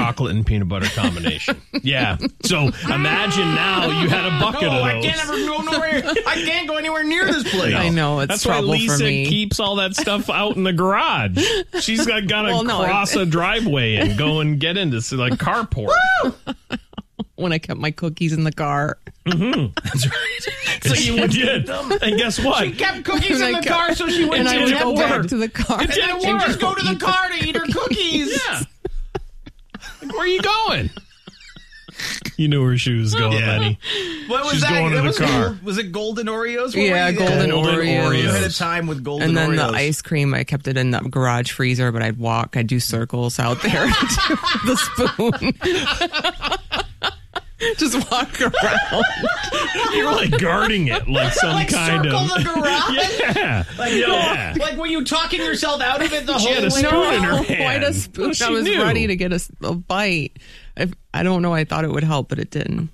chocolate and peanut butter combination. Yeah. So imagine now you had a bucket of those. I can't ever go nowhere. I can't go anywhere near this place. I know, it's That's why trouble Lisa for me. keeps all that stuff out in the garage. She's got to cross a driveway and go and get into like carport. When I kept my cookies in the car. That's right. So you did. And guess what? She kept cookies in the car so she wouldn't And I would go work. back to the car. It didn't And work. just go to the car to eat her cookies. Yeah. Like, where are you going? You knew where she was going, Lenny. What was She's that? going to That the was car. Was it Golden Oreos? What Yeah, were you- Golden Oreos. You had a time with Golden And then Oreos. the ice cream, I kept it in the garage freezer, but I'd do circles out there with the spoon. Just walk around. You're like guarding it like some like kind circle of. the garage? Yeah. Like, like, were you talking yourself out of it the She whole had a way? spoon in her hand. Quite a spoon. She I was knew. ready to get a bite. I don't know. I thought it would help, but it didn't.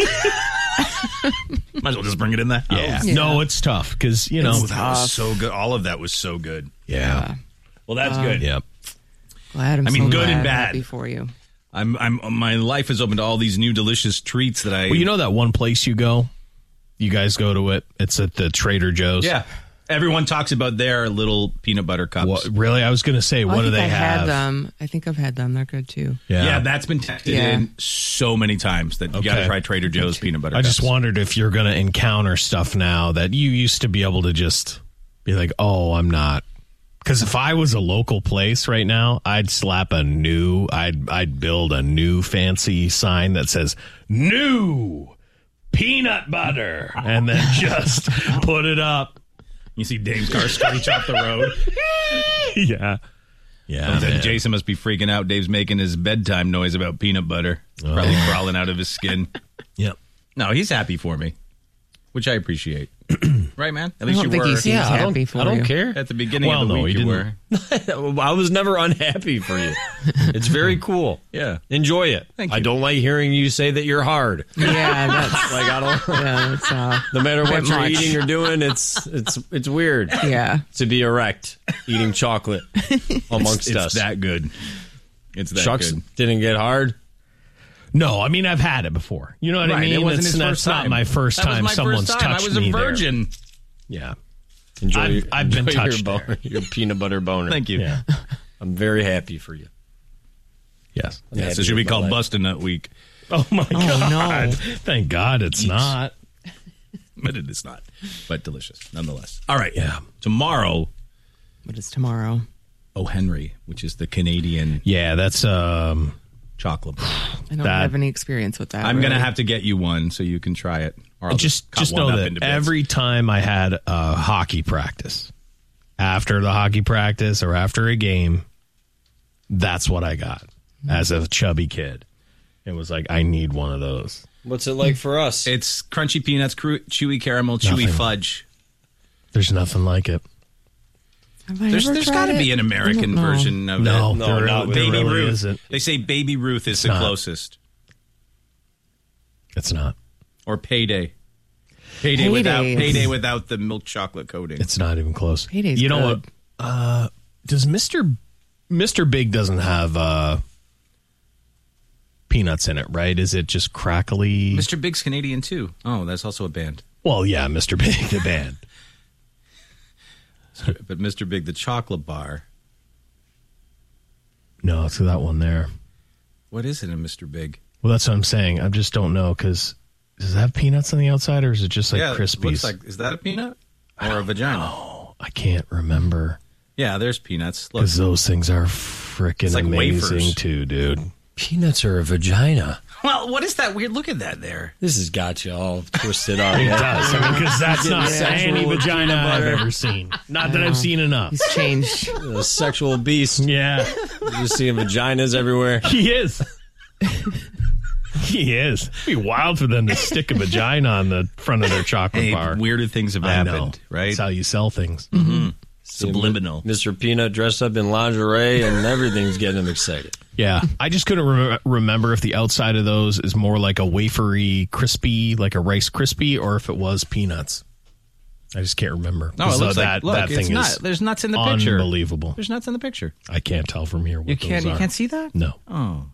Might as well just bring it in the house. Yeah. Yeah. No, it's tough because, you know. Oh, that was so good. All of that was so good. Yeah. Well, that's good. Yep. Glad. I'm I mean, so good glad. and bad. Happy for you. My life is open to all these new delicious treats that I. Well, you know that one place you go? You guys go to it. It's at the Trader Joe's. Yeah. Everyone talks about their little peanut butter cups. What, really? I was going to say, what do they have? Had them. I think I've had them. They're good too. Yeah, that's been texted in so many times that you got to try Trader Joe's peanut butter I cups. just wondered if you're going to encounter stuff now that you used to be able to just be like, oh, I'm not. Because if I was a local place right now, I'd I'd build a new fancy sign that says new peanut butter and then just put it up. You see Dave's car screech off the road. Yeah. Yeah. And then man. Jason must be freaking out. Dave's making his bedtime noise about peanut butter. Probably crawling out of his skin. Yep. No, he's happy for me, which I appreciate. Right, man? At I least don't you think were. he seems happy for I don't you. care. At the beginning Well, of the no, week, he you didn't. were. I was never unhappy for you. It's very cool. Yeah. Enjoy it. Thank I you. don't like hearing you say that you're hard. Yeah, that's Like I don't. yeah, it's No matter what bit you're much. eating or doing, it's weird Yeah. to be erect eating chocolate amongst It's us. that good. It's that Chuck's good. didn't get hard. No, I mean, I've had it before. You know what I Right, mean? it wasn't It's his not, first it's not time. my first That was time my someone's first time. touched I was a me there. virgin. Yeah. Enjoy. I've been enjoy touched your, there. your peanut butter boner. Thank you. Yeah. I'm very happy for you. Yes. I'm Yeah, happy so it should be with my called life. Bustin' Nut Week. Oh, my God. no. Thank God it's not. But it is not. But delicious, nonetheless. All right. Yeah. Tomorrow, But it's tomorrow. O. Henry, which is the Canadian Yeah, that's chocolate bar. I don't That- have any experience with that. I'm going to really. have to get you one so you can try it. Or I'll just cut one know up that into bits. every time I had a hockey practice, after the hockey practice or after a game, that's what I got as a chubby kid. It was like, I need one of those. What's it like for us? It's crunchy peanuts, chewy caramel, chewy Nothing. fudge. There's nothing like it. Have I There's ever got tried to it? be an I don't American know. version of No, that. No, there, not there Baby really Ruth. isn't. They say Baby Ruth is the not. closest. It's not. Or Payday. Payday. Payday without the milk chocolate coating. It's not even close. Payday's you know good. what? Does Mr. Big doesn't have peanuts in it, right? Is it just crackly? Mr. Big's Canadian too. Oh, that's also a band. Well, yeah, Mr. Big, the band. But Mr. Big, the chocolate bar. No, it's that one there. What is it in Mr. Big? Well, that's what I'm saying. I just don't know because does it have peanuts on the outside or is it just like It Crispies? looks like, is that a peanut or a vagina? Oh, I can't remember Yeah, there's peanuts. Look, because those things are freaking It's like amazing wafers. too, dude. Peanuts are a vagina. well, what is that weird? Look at that there. This has got you all twisted up. It does. I mean, because that's not sexual any with vagina peanut I've butter. ever seen. Not that I've seen enough. He's changed. A sexual beast. Yeah, You're just seeing vaginas everywhere. he is. He is. It'd be wild for them to stick a vagina on the front of their chocolate Hey, bar. weirder things have I know. happened, right? That's how you sell things. Subliminal. Mr. Peanut dressed up in lingerie and everything's getting him excited. Yeah, I just couldn't remember if the outside of those is more like a wafery, crispy, like a Rice Krispie, or if it was peanuts. I just can't remember. No, it So looks that, like, look, that it's thing not. is There's nuts in the picture. unbelievable. There's nuts in the picture. I can't tell from here what You those can't. are. You can't see that. No. Oh,